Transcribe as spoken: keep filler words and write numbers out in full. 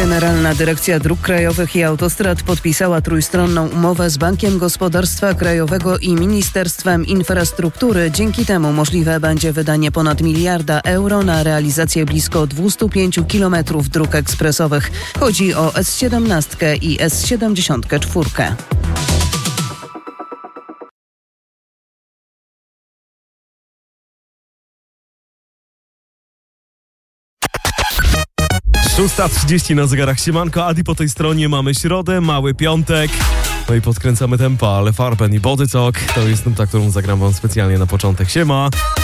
Generalna Dyrekcja Dróg Krajowych i Autostrad podpisała trójstronną umowę z Bankiem Gospodarstwa Krajowego i Ministerstwem Infrastruktury. Dzięki temu możliwe będzie wydanie ponad miliarda euro na realizację blisko dwieście pięć kilometrów dróg ekspresowych. Chodzi o S siedemnaście i S siedemdziesiąt cztery. szósta trzydzieści na zegarach. Siemanko, Adi po tej stronie. Mamy środę, mały piątek. No i podkręcamy tempo, ale Farben i Bodytalk to jest nuta, którą zagram wam specjalnie na początek. Siema!